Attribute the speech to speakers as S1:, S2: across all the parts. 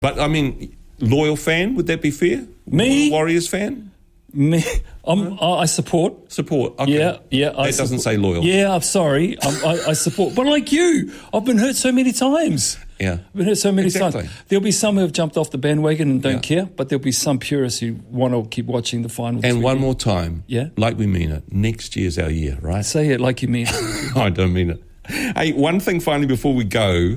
S1: But, I mean, loyal fan, would that be fair?
S2: Me?
S1: Warriors fan?
S2: Me, I support.
S1: Support, okay.
S2: Yeah.
S1: That doesn't say loyal.
S2: Yeah, I'm sorry. I support. But like you, I've been hurt so many times.
S1: Yeah.
S2: I've been hurt so many
S1: Exactly.
S2: times. There'll be some who have jumped off the bandwagon and don't care, but there'll be some purists who want to keep watching the final.
S1: And one more time,
S2: Yeah?
S1: like we mean it, next year's our year, right?
S2: Say it like you mean it.
S1: I don't mean it. Hey, one thing finally before we go,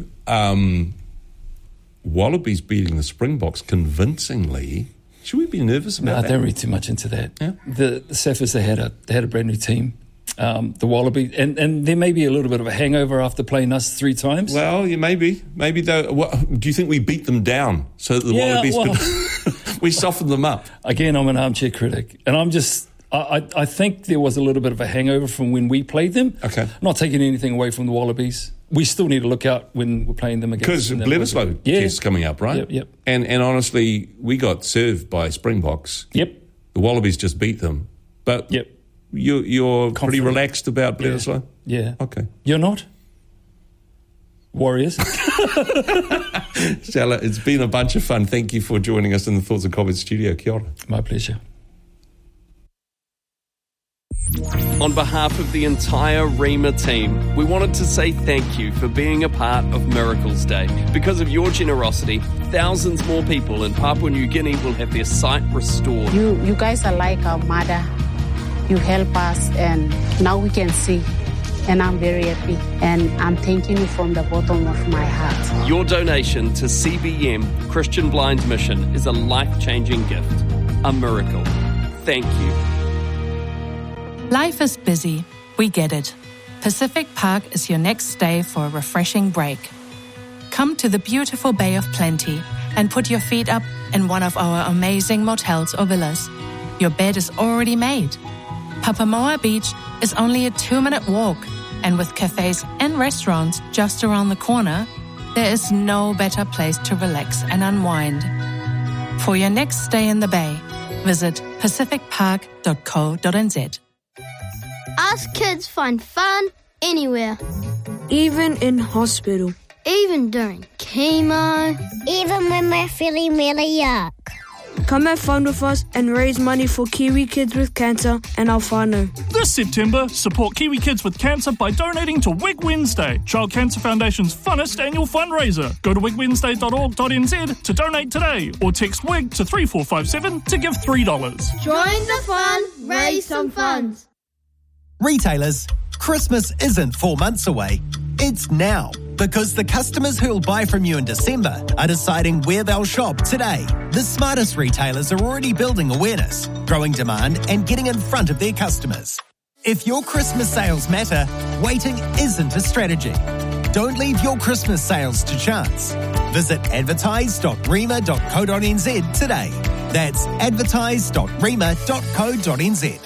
S1: Wallabies beating the Springboks convincingly. Should we be nervous about
S2: I
S1: that?
S2: don't read too much into that.
S1: Yeah.
S2: The Saffers, they had a brand new team. The Wallaby, and there may be a little bit of a hangover after playing us 3 times.
S1: Well, yeah, maybe though. Do you think we beat them down so that the Wallabies could, we softened them up?
S2: Again, I'm an armchair critic, and I think there was a little bit of a hangover from when we played them.
S1: Okay.
S2: I'm not taking anything away from the Wallabies. We still need to look out when we're playing them again.
S1: Because Bledisloe test coming up, right?
S2: Yep.
S1: And honestly, we got served by Springboks.
S2: Yep.
S1: The Wallabies just beat them. But
S2: Yep.
S1: You're pretty relaxed about Bledisloe?
S2: Yeah.
S1: Okay.
S2: You're not? Warriors?
S1: Stella, it's been a bunch of fun. Thank you for joining us in the Thoughts and Comments studio. Kia ora.
S2: My pleasure.
S3: On behalf of the entire Rima team, we wanted to say thank you for being a part of Miracles Day. Because of your generosity, thousands more people in Papua New Guinea will have their sight restored.
S4: You guys are like our mother. You help us, and now we can see. And I'm very happy. And I'm thanking you from the bottom of my heart.
S3: Your donation to CBM, Christian Blind Mission, is a life-changing gift. A miracle. Thank you.
S5: Life is busy. We get it. Pacific Park is your next stay for a refreshing break. Come to the beautiful Bay of Plenty and put your feet up in one of our amazing motels or villas. Your bed is already made. Papamoa Beach is only a 2-minute walk, and with cafes and restaurants just around the corner, there is no better place to relax and unwind. For your next stay in the Bay, visit pacificpark.co.nz.
S6: Us kids find fun anywhere.
S7: Even in hospital.
S6: Even during chemo.
S8: Even when we're feeling really yuck.
S7: Come have fun with us and raise money for Kiwi Kids with Cancer and our whānau.
S9: This September, support Kiwi Kids with Cancer by donating to Wig Wednesday, Child Cancer Foundation's funnest annual fundraiser. Go to wigwednesday.org.nz to donate today or text WIG to 3457 to give $3.
S6: Join the fun, raise some funds.
S10: Retailers, Christmas isn't 4 months away. It's now, because the customers who'll buy from you in December are deciding where they'll shop today. The smartest retailers are already building awareness, growing demand, and getting in front of their customers. If your Christmas sales matter, waiting isn't a strategy. Don't leave your Christmas sales to chance. Visit advertise.rema.co.nz today. That's advertise.rema.co.nz.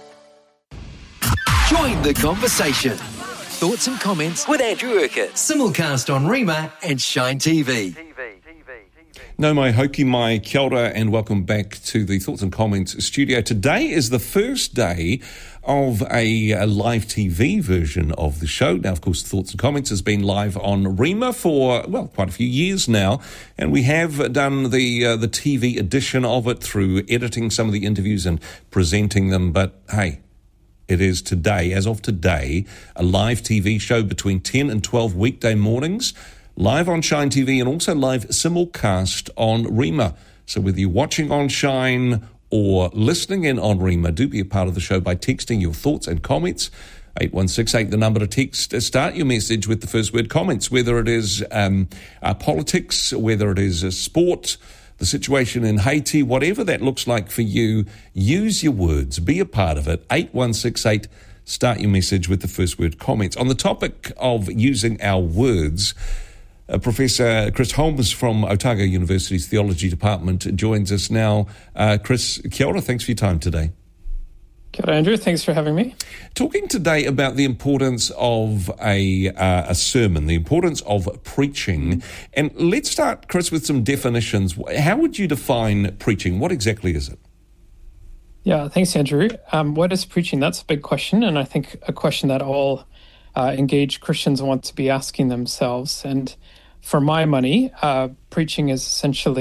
S11: Join the conversation. Thoughts and Comments with Andrew Urquhart. Simulcast on Rema and Shine TV.
S1: No mai hoki mai, kia ora, and welcome back to the Thoughts and Comments studio. Today is the first day of a live TV version of the show. Now, of course, Thoughts and Comments has been live on Rema for, well, quite a few years now, and we have done the TV edition of it through editing some of the interviews and presenting them, but hey, it is today, as of today, a live TV show between 10 and 12 weekday mornings, live on Shine TV and also live simulcast on Rema. So whether you're watching on Shine or listening in on Rema, do be a part of the show by texting your thoughts and comments. 8168, the number to text. Start your message with the first word comments, whether it is politics, whether it is sport, the situation in Haiti, whatever that looks like for you, use your words, be a part of it. 8168, start your message with the first word comments. On the topic of using our words, Professor Chris Holmes from Otago University's Theology Department joins us now. Chris, kia ora, thanks for your time today.
S12: Kia ora, Andrew. Thanks for having me.
S1: Talking today about the importance of a sermon, the importance of preaching. And let's start, Chris, with some definitions. How would you define preaching? What exactly is it?
S12: Yeah, thanks, Andrew. What is preaching? That's a big question, and I think a question that all engaged Christians want to be asking themselves. And for my money, preaching is essentially